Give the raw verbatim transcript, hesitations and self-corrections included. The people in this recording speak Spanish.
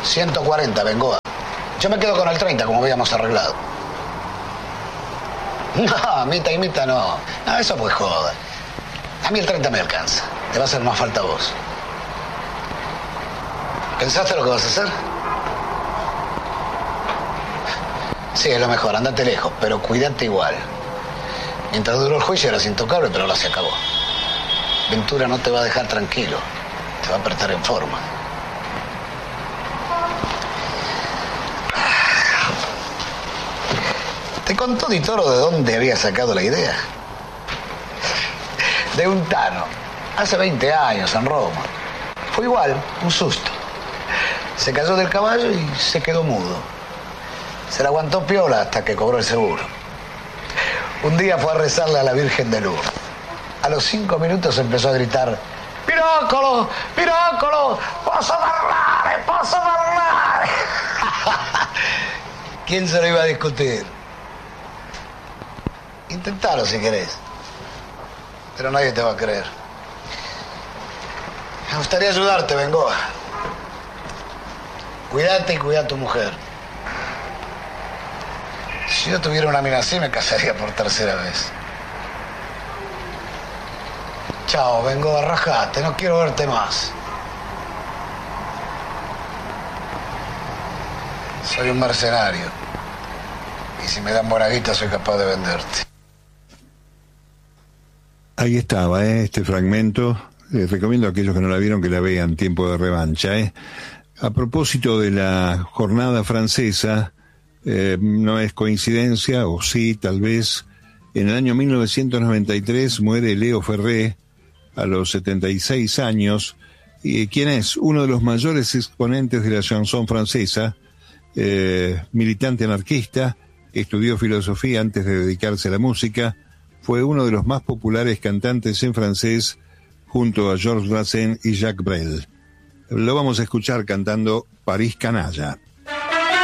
ciento cuarenta, Bengoa. Yo me quedo con el treinta, como habíamos arreglado. No, mitad y mitad no. No, eso pues joda. A mí el treinta me alcanza. Te va a hacer más falta a vos. ¿Pensaste lo que vas a hacer? Sí, es lo mejor. Andate lejos, pero cuídate igual. Mientras duró el juicio eras intocable, pero ahora se acabó. Ventura no te va a dejar tranquilo. Te va a apretar en forma. Te contó Di Toro de dónde había sacado la idea. De un Tano, hace veinte años en Roma. Fue igual, un susto. Se cayó del caballo y se quedó mudo. Se la aguantó piola hasta que cobró el seguro. Un día fue a rezarle a la Virgen de Lourdes. A los cinco minutos empezó a gritar: ¡Piroccolo! ¡Piroccolo! ¡Posso parlare! ¡Posso parlare! ¿Quién se lo iba a discutir? Intentalo si querés. Pero nadie te va a creer. Me gustaría ayudarte, Bengoa. Cuídate y cuida a tu mujer. Si yo tuviera una mina así, me casaría por tercera vez. Chao, Bengoa, rajate, no quiero verte más. Soy un mercenario. Y si me dan buena guita, soy capaz de venderte. Ahí estaba, ¿eh? Este fragmento. Les recomiendo a aquellos que no la vieron que la vean, Tiempo de Revancha. ¿eh? A propósito de la jornada francesa, eh, no es coincidencia, o sí, tal vez, en el año mil novecientos noventa y tres muere Leo Ferré a los setenta y seis años, y quien es uno de los mayores exponentes de la chanson francesa, eh, militante anarquista, estudió filosofía antes de dedicarse a la música. Fue uno de los más populares cantantes en francés junto a Georges Brassens y Jacques Brel. Lo vamos a escuchar cantando París Canalla.